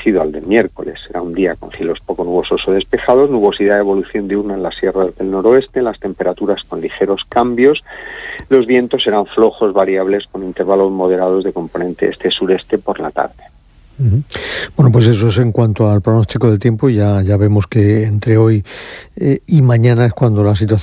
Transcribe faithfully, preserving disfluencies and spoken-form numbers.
parecido al del miércoles. Será un día con cielos poco nubosos o despejados, nubosidad de evolución diurna en las sierras del noroeste, las temperaturas con ligeros cambios. Los vientos serán flojos, variables, con intervalos moderados de componente este-sureste por la tarde. Uh-huh. Bueno, pues eso es en cuanto al pronóstico del tiempo. Ya, ya vemos que entre hoy eh, y mañana es cuando la situación